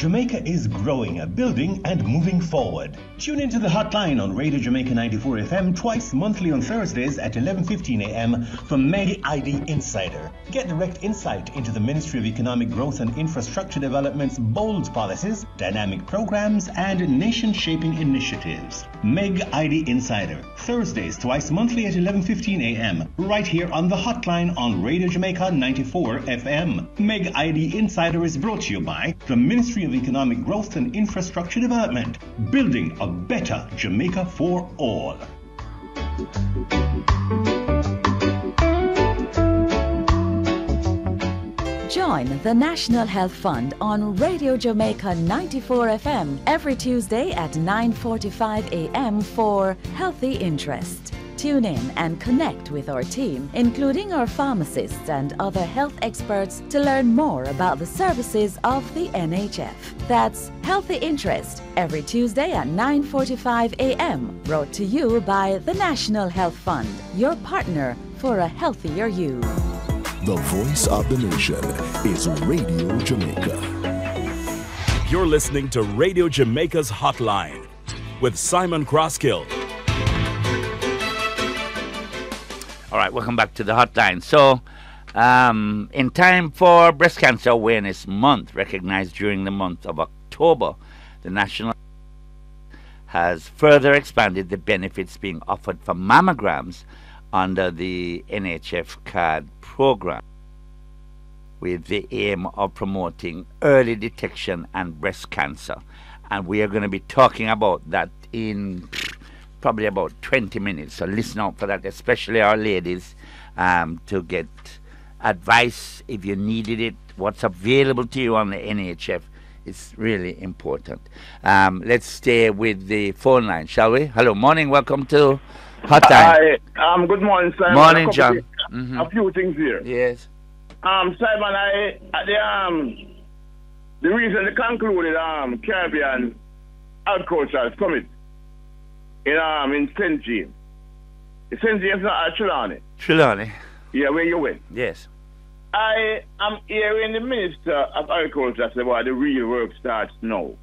Jamaica is growing, building, and moving forward. Tune into the hotline on Radio Jamaica 94 FM twice monthly on Thursdays at 11:15 a.m. for Meg ID Insider. Get direct insight into the Ministry of Economic Growth and Infrastructure Development's bold policies, dynamic programs, and nation-shaping initiatives. Meg ID Insider, Thursdays twice monthly at 11:15 a.m. right here on the hotline on Radio Jamaica 94 FM. Meg ID Insider is brought to you by the Ministry of Economic Growth and Infrastructure Development, building a better Jamaica for all. Join the National Health Fund on Radio Jamaica 94 FM every Tuesday at 9:45 a.m. for Healthy Interest. Tune in and connect with our team, including our pharmacists and other health experts, to learn more about the services of the NHF. That's Healthy Interest every Tuesday at 9:45 a.m. Brought to you by the National Health Fund, your partner for a healthier you. The voice of the nation is Radio Jamaica. You're listening to Radio Jamaica's Hotline with Simon Crosskill. All right, welcome back to the hotline. So, in time for Breast Cancer Awareness Month, recognized during the month of October, the National has further expanded the benefits being offered for mammograms under the NHF card program, with the aim of promoting early detection and breast cancer. And we are going to be talking about that in probably about 20 minutes. So listen out for that, especially our ladies, to get advice if you needed it. What's available to you on the NHF is really important. Let's stay with the phone line, shall we? Hello, morning, welcome to Hotline. Hi, good morning, Simon. Morning, John. A few things here. Yes. Simon, the reason they concluded Caribbean Agricultural Summit in St. James. St. James not at Trelawney. Trelawney. Yeah, where you went. Yes. I am hearing the Minister of Agriculture say, well, the real work starts now.